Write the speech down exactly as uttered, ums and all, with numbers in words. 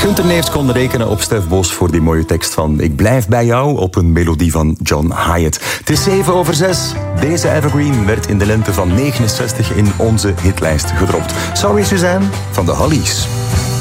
Gunther Neefs kon rekenen op Stef Bos voor die mooie tekst van Ik blijf bij jou op een melodie van John Hyatt. Het is zeven over zes. Deze evergreen werd in de lente van negenenzestig in onze hitlijst gedropt. Sorry Suzanne van de Hollies.